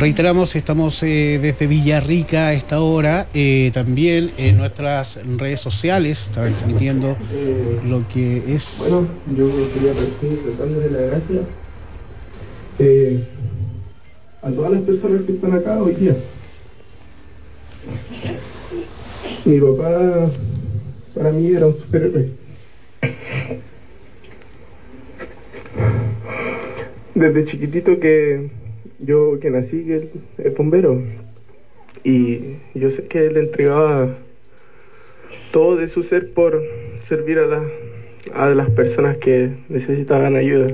Reiteramos, estamos desde Villarrica a esta hora, también en nuestras redes sociales, transmitiendo lo que es... Bueno, yo quería partir dándole la gracia a todas las personas que están acá hoy día. Mi papá para mí era un superhéroe. Desde chiquitito que nací, que él es bombero. Y yo sé que él entregaba todo de su ser por servir a las personas que necesitaban ayuda.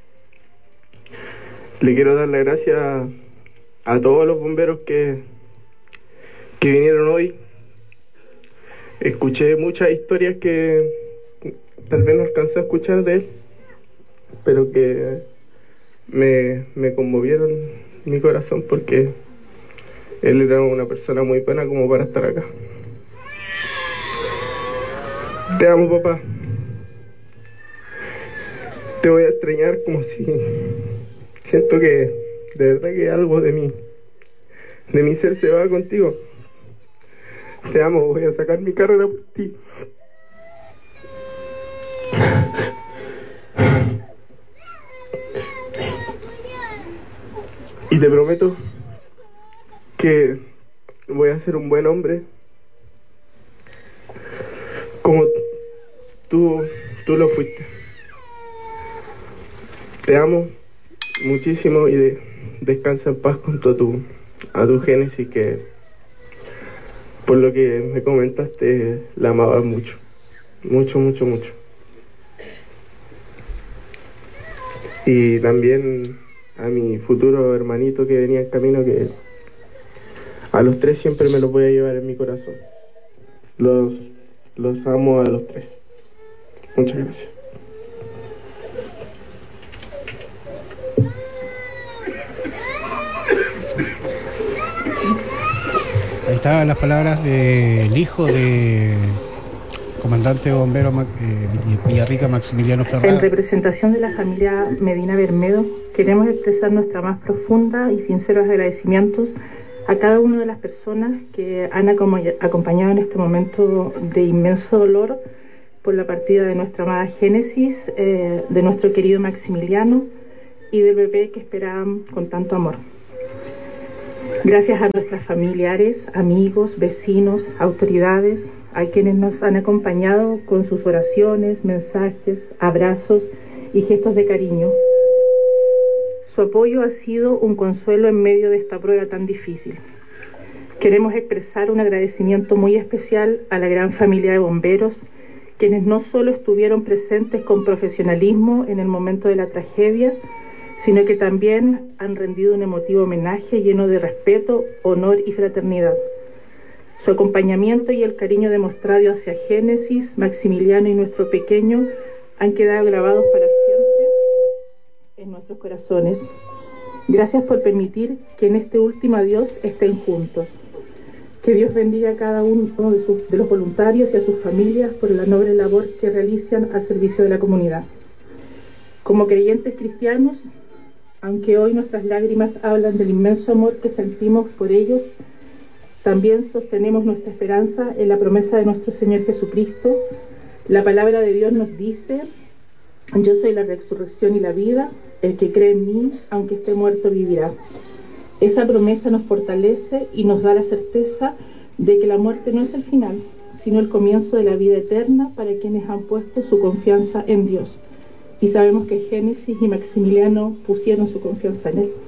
Le quiero dar las gracias a todos los bomberos que vinieron hoy. Escuché muchas historias que tal vez no alcancé a escuchar de él, pero que me conmovieron mi corazón, porque él era una persona muy buena como para estar acá. Te amo, papá. Te voy a extrañar como si... Siento que de verdad que algo de mi ser se va contigo. Te amo, voy a sacar mi carrera por ti. Y te prometo que voy a ser un buen hombre, como tú lo fuiste. Te amo muchísimo y descansa en paz junto a tu Génesis, que por lo que me comentaste la amabas mucho, mucho, mucho, mucho. Y también a mi futuro hermanito que venía en camino, que a los tres siempre me los voy a llevar en mi corazón. Los amo a los tres. Muchas gracias. Ahí estaban las palabras del hijo de comandante bombero Villarrica, Maximiliano Ferrada. En representación de la familia Medina Bermedo, queremos expresar nuestra más profunda y sinceros agradecimientos a cada una de las personas que han acompañado en este momento de inmenso dolor por la partida de nuestra amada Génesis, de nuestro querido Maximiliano y del bebé que esperaban con tanto amor. Gracias a nuestros familiares, amigos, vecinos, autoridades, a quienes nos han acompañado con sus oraciones, mensajes, abrazos y gestos de cariño. Su apoyo ha sido un consuelo en medio de esta prueba tan difícil. Queremos expresar un agradecimiento muy especial a la gran familia de bomberos, quienes no solo estuvieron presentes con profesionalismo en el momento de la tragedia, sino que también han rendido un emotivo homenaje lleno de respeto, honor y fraternidad. Su acompañamiento y el cariño demostrado hacia Génesis, Maximiliano y nuestro pequeño han quedado grabados para siempre en nuestros corazones. Gracias por permitir que en este último adiós estén juntos. Que Dios bendiga a cada uno de los voluntarios y a sus familias por la noble labor que realizan al servicio de la comunidad. Como creyentes cristianos, aunque hoy nuestras lágrimas hablan del inmenso amor que sentimos por ellos, también sostenemos nuestra esperanza en la promesa de nuestro Señor Jesucristo. La palabra de Dios nos dice: yo soy la resurrección y la vida, el que cree en mí, aunque esté muerto, vivirá. Esa promesa nos fortalece y nos da la certeza de que la muerte no es el final, sino el comienzo de la vida eterna para quienes han puesto su confianza en Dios. Y sabemos que Génesis y Maximiliano pusieron su confianza en Él.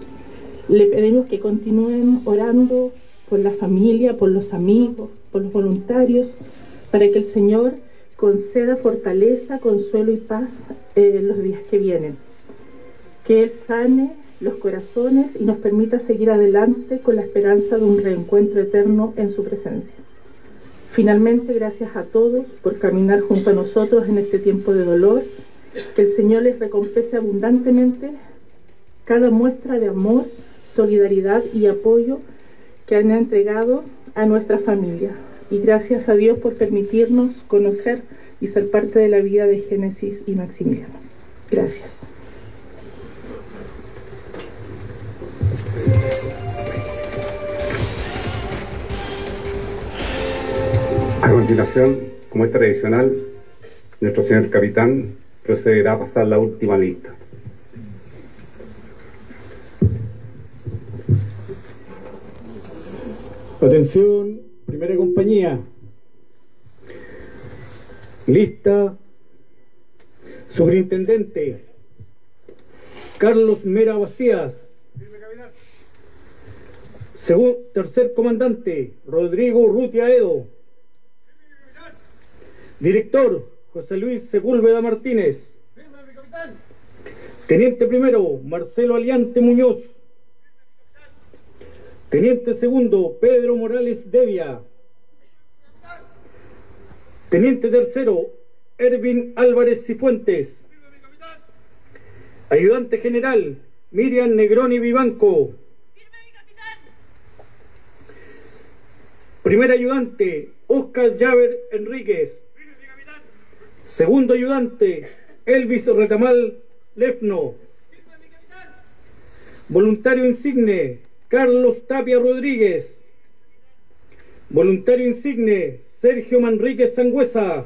Le pedimos que continúen orando por la familia, por los amigos, por los voluntarios, para que el Señor conceda fortaleza, consuelo y paz en los días que vienen. Que Él sane los corazones y nos permita seguir adelante con la esperanza de un reencuentro eterno en su presencia. Finalmente, gracias a todos por caminar junto a nosotros en este tiempo de dolor. Que el Señor les recompense abundantemente cada muestra de amor, solidaridad y apoyo que han entregado a nuestra familia. Y gracias a Dios por permitirnos conocer y ser parte de la vida de Génesis y Maximiliano. Gracias. A continuación, como es tradicional, nuestro señor capitán procederá a pasar la última lista. Atención, primera compañía. Lista. Superintendente Carlos Mera Bastías. Tercer comandante Rodrigo Urrutia Edo. Director José Luis Sepúlveda Martínez. Teniente primero Marcelo Aliante Muñoz. Teniente segundo Pedro Morales Devia. Teniente tercero Ervin Álvarez Cifuentes. Ayudante general Miriam Negroni Vivanco. Primer ayudante Oscar Llaver Enríquez. Segundo ayudante Elvis Retamal Lefno. Voluntario insigne Carlos Tapia Rodríguez. Voluntario insigne Sergio Manríquez Sangüesa.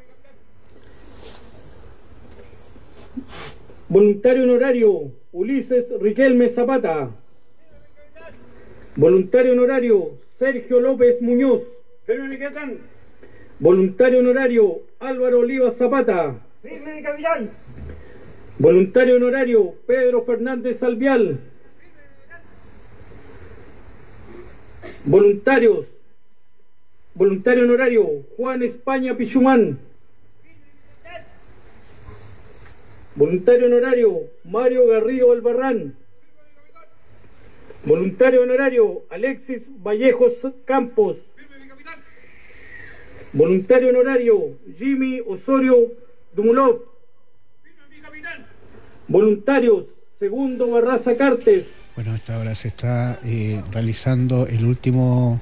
Voluntario honorario Ulises Riquelme Zapata. Voluntario honorario Sergio López Muñoz. Voluntario honorario Álvaro Oliva Zapata. Voluntario honorario Pedro Fernández Alvial. Voluntarios. Voluntario honorario Juan España Pichumán. Voluntario honorario Mario Garrido Albarrán. Voluntario honorario Alexis Vallejos Campos. Voluntario honorario Jimmy Osorio Dumulov. Voluntarios Segundo Barraza Cartes. Bueno, a esta hora se está realizando el último...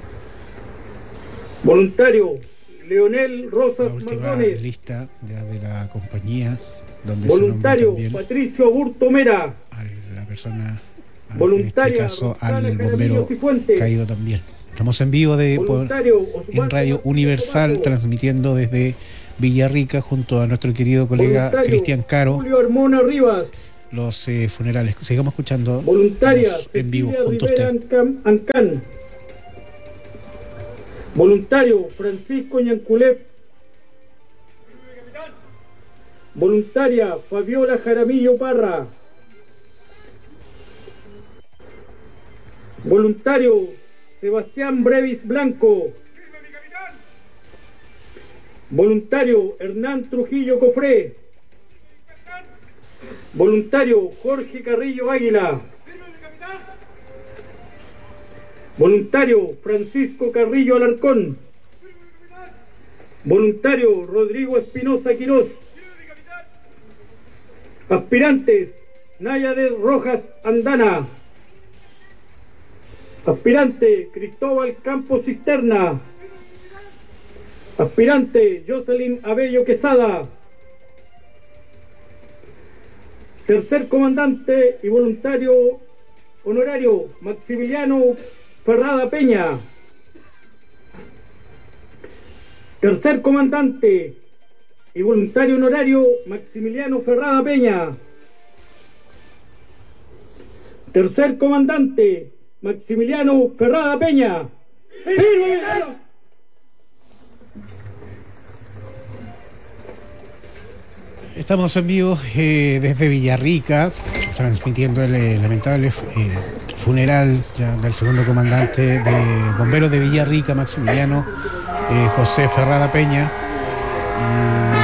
Voluntario Leonel Rosas la última Mardones. lista ya de la compañía, donde Voluntario se nombra Patricio Aburto Mera. a la persona, Voluntaria en este caso al Roxana bombero Jaramillo Cifuentes. caído también. Estamos en vivo Voluntario en Radio Osvaldo Universal, Tomaso. transmitiendo desde Villarrica junto a nuestro querido colega Voluntario Cristian Caro Julio Armona Rivas. los funerales. Sigamos escuchando. Voluntaria Estamos en vivo Cecilia junto a Rivera usted. Ancán. Voluntario Francisco Ñanculep. Voluntaria Fabiola Jaramillo Parra. Voluntario Sebastián Brevis Blanco. Voluntario Hernán Trujillo Cofré. Voluntario Jorge Carrillo Águila. Voluntario Francisco Carrillo Alarcón. Voluntario Rodrigo Espinosa Quirós. Aspirantes Nayade Rojas Andana. Aspirante Cristóbal Campos Cisterna. Aspirante Jocelyn Abello Quesada. Tercer comandante y voluntario honorario Maximiliano Ferrada Peña. Tercer comandante y voluntario honorario Maximiliano Ferrada Peña. Tercer comandante Maximiliano Ferrada Peña. ¡Firme! Estamos en vivo desde Villarrica, transmitiendo el lamentable funeral ya del segundo comandante de bomberos de Villarrica, Maximiliano José Ferrada Peña.